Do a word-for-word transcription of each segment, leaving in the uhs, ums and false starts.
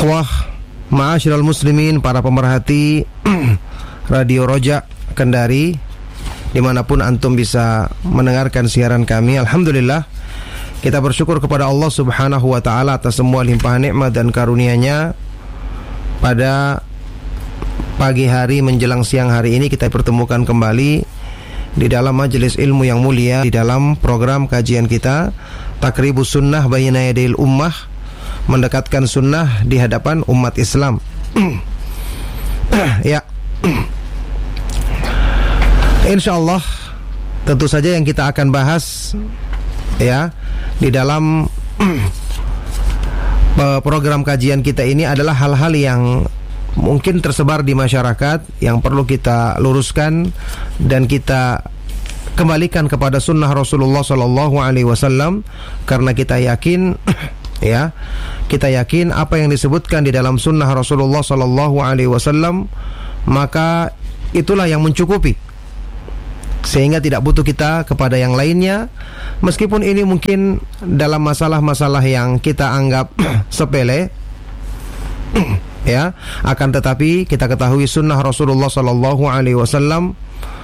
Ikhwah, ma'asyiral muslimin, para pemerhati Radio Roja Kendari, dimanapun antum bisa mendengarkan siaran kami. Alhamdulillah, kita bersyukur kepada Allah subhanahu wa ta'ala atas semua limpahan nikmat dan karunia-Nya. Pada pagi hari menjelang siang hari ini kita pertemukan kembali di dalam majelis ilmu yang mulia, di dalam program kajian kita Takribus Sunnah Baina Yadil Ummah, mendekatkan sunnah di hadapan umat Islam. Ya, insyaallah tentu saja yang kita akan bahas ya di dalam program kajian kita ini adalah hal-hal yang mungkin tersebar di masyarakat yang perlu kita luruskan dan kita kembalikan kepada sunnah Rasulullah sallallahu alaihi wasallam, karena kita yakin ya, kita yakin apa yang disebutkan di dalam sunnah Rasulullah sallallahu alaihi wasallam maka itulah yang mencukupi, sehingga tidak butuh kita kepada yang lainnya. Meskipun ini mungkin dalam masalah-masalah yang kita anggap sepele ya, akan tetapi kita ketahui sunnah Rasulullah sallallahu alaihi wasallam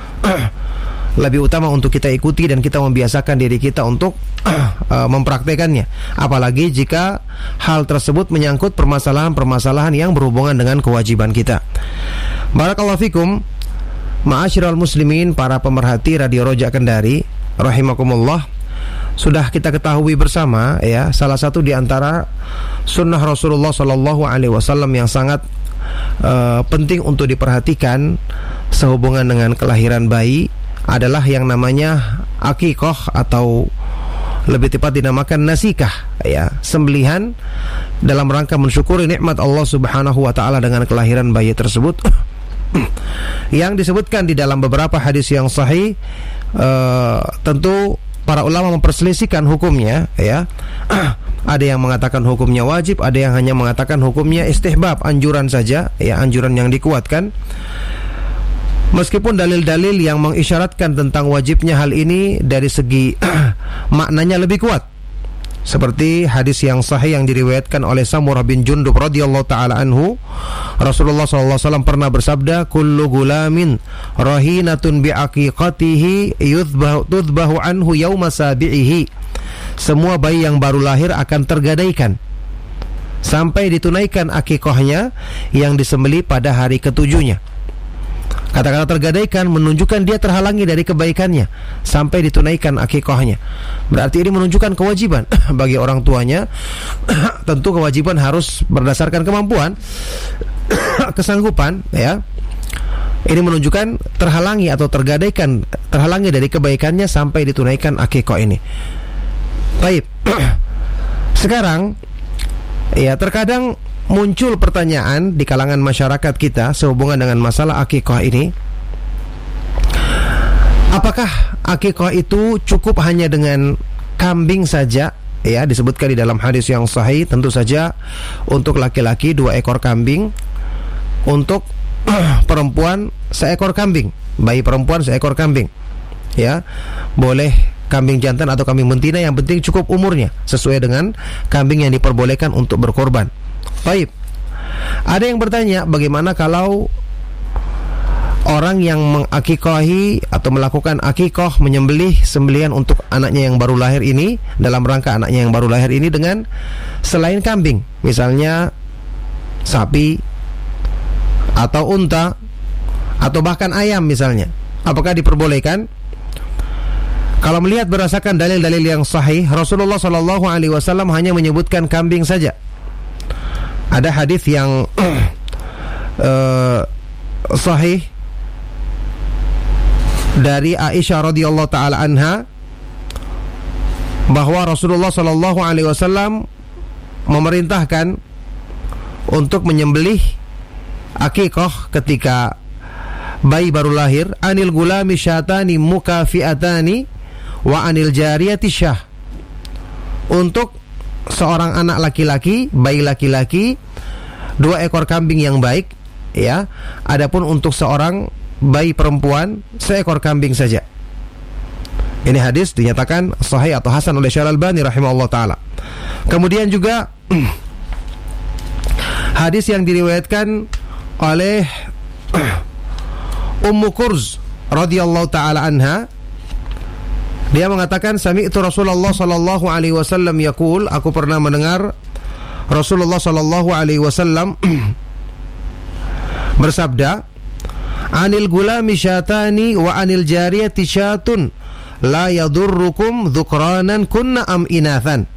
lebih utama untuk kita ikuti dan kita membiasakan diri kita untuk uh, mempraktekannya. Apalagi jika hal tersebut menyangkut permasalahan-permasalahan yang berhubungan dengan kewajiban kita. Barakallahu fikum, ma'asyiral muslimin, para pemerhati Radio Roja Kendari, rahimakumullah. Sudah kita ketahui bersama ya, salah satu di antara sunnah Rasulullah sallallahu alaihi wasallam yang sangat uh, penting untuk diperhatikan sehubungan dengan kelahiran bayi adalah yang namanya akikoh, atau lebih tepat dinamakan nasikah ya, sembelihan dalam rangka mensyukuri nikmat Allah subhanahu wa ta'ala dengan kelahiran bayi tersebut. Yang disebutkan di dalam beberapa hadis yang sahih, uh, tentu para ulama memperselisihkan hukumnya ya. Ada yang mengatakan hukumnya wajib, ada yang hanya mengatakan hukumnya istihbab, anjuran saja ya, anjuran yang dikuatkan. Meskipun dalil-dalil yang mengisyaratkan tentang wajibnya hal ini dari segi maknanya lebih kuat, seperti hadis yang sahih yang diriwayatkan oleh Samurah bin Jundub radhiyallahu taala anhu, Rasulullah sallallahu alaihi wasallam pernah bersabda, kullu gulamin rahinatun biaqiqatihi yudhbahu tudhbahu anhu yauma sabi'ihi. Semua bayi yang baru lahir akan tergadaikan sampai ditunaikan akikahnya yang disembelih pada hari ketujuhnya. Kata-kata tergadaikan menunjukkan dia terhalangi dari kebaikannya sampai ditunaikan akikahnya. Berarti ini menunjukkan kewajiban bagi orang tuanya. Tentu kewajiban harus berdasarkan kemampuan, kesanggupan ya. Ini menunjukkan terhalangi atau tergadaikan, terhalangi dari kebaikannya sampai ditunaikan akikah ini. Baik. Sekarang ya, terkadang muncul pertanyaan di kalangan masyarakat kita sehubungan dengan masalah akikah ini. Apakah akikah itu cukup hanya dengan kambing saja? Ya, disebutkan di dalam hadis yang sahih, tentu saja untuk laki-laki dua ekor kambing, untuk perempuan seekor kambing, bayi perempuan seekor kambing. Ya, boleh kambing jantan atau kambing betina, yang penting cukup umurnya sesuai dengan kambing yang diperbolehkan untuk berkorban. Baik. Ada yang bertanya, bagaimana kalau orang yang mengakikahi atau melakukan akikah, menyembelih sembelihan untuk anaknya yang baru lahir ini, dalam rangka anaknya yang baru lahir ini dengan selain kambing, misalnya sapi atau unta atau bahkan ayam misalnya, apakah diperbolehkan? Kalau melihat berdasarkan dalil-dalil yang sahih, Rasulullah sallallahu alaihi wasallam hanya menyebutkan kambing saja. Ada hadis yang uh, sahih dari Aisyah radhiyallahu taala anha bahwa Rasulullah sallallahu alaihi wasallam memerintahkan untuk menyembelih akikah ketika bayi baru lahir, anil gulami syatani mukafiatani wa anil jariyati syah. Untuk seorang anak laki-laki, bayi laki-laki, dua ekor kambing yang baik ya. Adapun untuk seorang bayi perempuan, seekor kambing saja. Ini hadis dinyatakan sahih atau hasan oleh Syekh Al-Albani rahimahullah taala. Kemudian juga hadis yang diriwayatkan oleh Ummu Kurz radhiyallahu taala anha. Dia mengatakan, sami'tu Rasulullah sallallahu alaihi wasallam yaqul, aku pernah mendengar Rasulullah sallallahu alaihi wasallam bersabda, anil gulami syatani wa anil jariyati syatun la yadurrukum dhukranan kunna am inathan.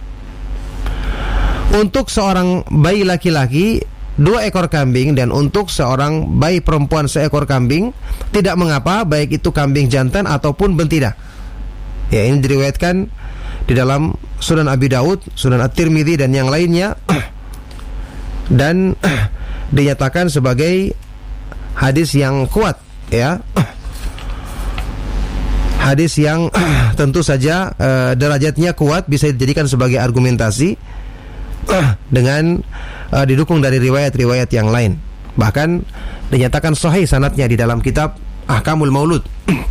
Untuk seorang bayi laki-laki dua ekor kambing, dan untuk seorang bayi perempuan seekor kambing, tidak mengapa baik itu kambing jantan ataupun betina. Ya, ini diriwayatkan di dalam Sunan Abi Daud, Sunan At-Tirmidzi dan yang lainnya, dan dinyatakan sebagai hadis yang kuat, ya. Hadis yang tentu saja uh, derajatnya kuat, bisa dijadikan sebagai argumentasi uh, dengan uh, didukung dari riwayat-riwayat yang lain. Bahkan dinyatakan sahih sanadnya di dalam kitab Ahkamul Maulud.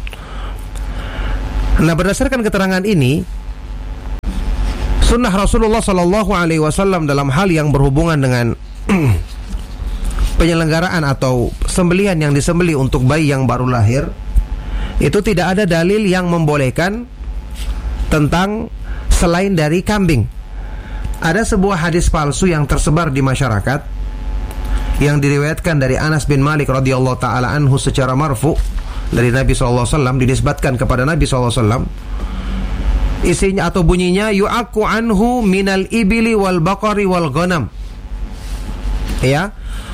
Nah, berdasarkan keterangan ini, sunnah Rasulullah sallallahu alaihi wasallam dalam hal yang berhubungan dengan penyelenggaraan atau sembelihan yang disembelih untuk bayi yang baru lahir, itu tidak ada dalil yang membolehkan tentang selain dari kambing. Ada sebuah hadis palsu yang tersebar di masyarakat yang diriwayatkan dari Anas bin Malik radhiyallahu taala anhu secara marfu dari Nabi sallallahu alaihi wasallam, dinisbatkan kepada Nabi sallallahu alaihi wasallam. Isinya atau bunyinya, yu'aku anhu minal ibili wal baqari wal ghanam. Ya,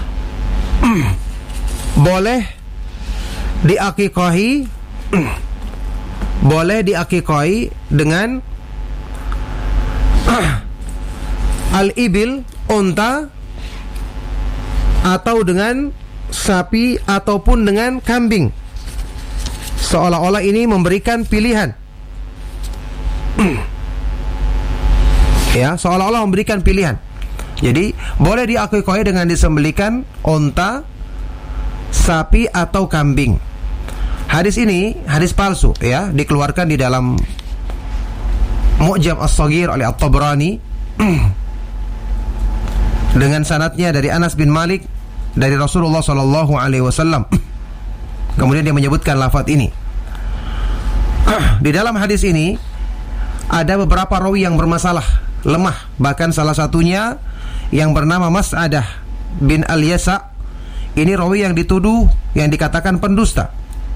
boleh diakikahi, boleh diakikahi dengan al-ibil, unta, atau dengan sapi ataupun dengan kambing. Seolah-olah ini memberikan pilihan. Ya, seolah-olah memberikan pilihan. Jadi boleh diakikahi dengan disembelikan unta, sapi atau kambing. Hadis ini hadis palsu, ya, dikeluarkan di dalam Mu'jam As-Shaghir oleh At-Tabrani dengan sanadnya dari Anas bin Malik dari Rasulullah sallallahu alaihi wasallam. Kemudian dia menyebutkan lafaz ini. Di dalam hadis ini ada beberapa rawi yang bermasalah, lemah. Bahkan salah satunya yang bernama Mas'adah bin Al-Yasa, ini rawi yang dituduh, yang dikatakan pendusta.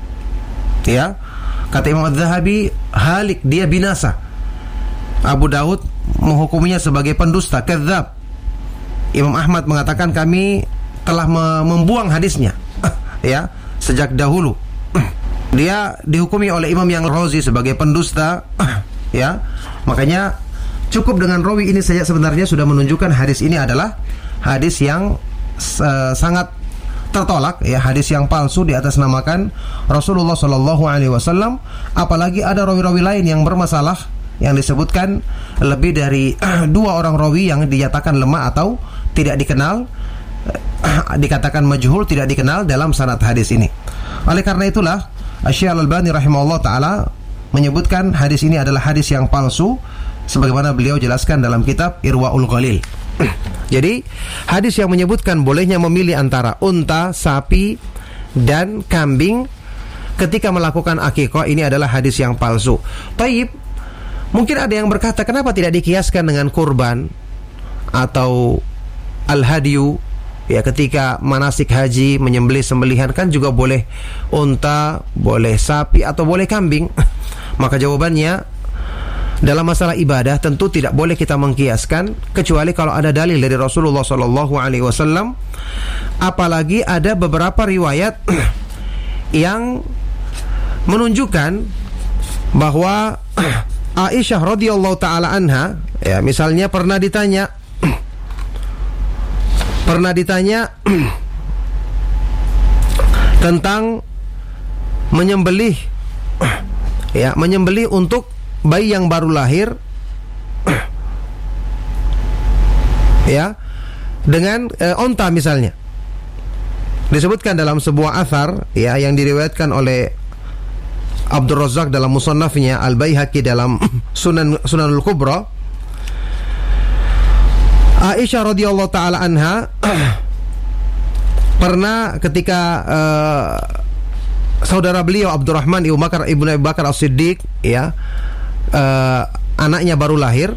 Ya, kata Imam Az-Zahabi, halik, dia binasa. Abu Daud menghukumnya sebagai pendusta, kadzab. Imam Ahmad mengatakan kami telah membuang hadisnya, ya, sejak dahulu. Dia dihukumi oleh Imam yang Razi sebagai pendusta, ya. Makanya cukup dengan rawi ini saja sebenarnya sudah menunjukkan hadis ini adalah hadis yang uh, sangat tertolak, ya, hadis yang palsu diatasnamakan Rasulullah sallallahu alaihi wasallam. Apalagi ada rawi-rawi lain yang bermasalah yang disebutkan lebih dari uh, dua orang rawi yang dinyatakan lemah atau tidak dikenal, uh, dikatakan majhul, tidak dikenal dalam sanad hadis ini. Oleh karena itulah Asy-Syaikh Al-Albani rahimahullah taala menyebutkan hadis ini adalah hadis yang palsu, sebagaimana beliau jelaskan dalam kitab Irwaul Ghalil. Jadi hadis yang menyebutkan bolehnya memilih antara unta, sapi, dan kambing ketika melakukan akikah, ini adalah hadis yang palsu. Taib, mungkin ada yang berkata, kenapa tidak dikiaskan dengan kurban atau al-hadiyu? Ya, ketika manasik haji menyembelih sembelihan kan juga boleh unta, boleh sapi, atau boleh kambing. Maka jawabannya, dalam masalah ibadah tentu tidak boleh kita mengkiaskan kecuali kalau ada dalil dari Rasulullah sallallahu alaihi wasallam. Apalagi ada beberapa riwayat yang menunjukkan bahwa Aisyah radhiyallahu taala anha, ya, misalnya pernah ditanya pernah ditanya tentang menyembelih, ya, menyembelih untuk bayi yang baru lahir, ya, dengan e, onta misalnya. Disebutkan dalam sebuah athar, ya, yang diriwayatkan oleh Abdul Razzaq dalam Musannafnya, Al-Baihaqi dalam Sunan Sunanul Kubra. Aisyah radhiyallahu taala anha pernah ketika uh, saudara beliau Abdurrahman ibnu Bakar ibnu Abi Bakar As-Siddiq, ya, uh, anaknya baru lahir,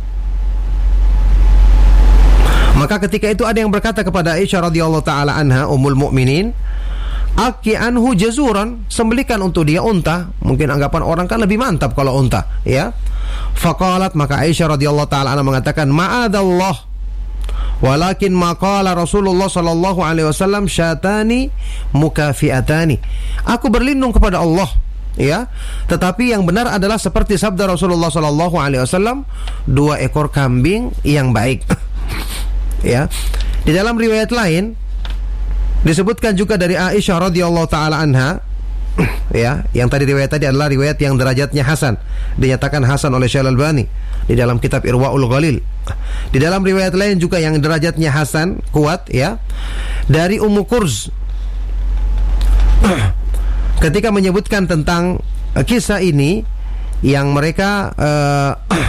maka ketika itu ada yang berkata kepada Aisyah radhiyallahu taala anha, ummul mukminin, "Aki anhu jazuran," sembelikan untuk dia unta. Mungkin anggapan orang kan lebih mantap kalau unta, ya. Faqalat, maka Aisyah radhiyallahu taala anha mengatakan, "Ma'adallah, walakin maqala Rasulullah sallallahu alaihi wasallam syatani mukafiatani." Aku berlindung kepada Allah, ya, tetapi yang benar adalah seperti sabda Rasulullah sallallahu alaihi wasallam, dua ekor kambing yang baik. Ya. Di dalam riwayat lain disebutkan juga dari Aisyah radhiyallahu taala anha, ya, yang tadi riwayat tadi adalah riwayat yang derajatnya hasan, dinyatakan hasan oleh Syekh Al-Albani di dalam kitab Irwaul Ghalil. Di dalam riwayat lain juga yang derajatnya hasan, kuat, ya, dari Ummu Kurz ketika menyebutkan tentang kisah ini yang mereka uh,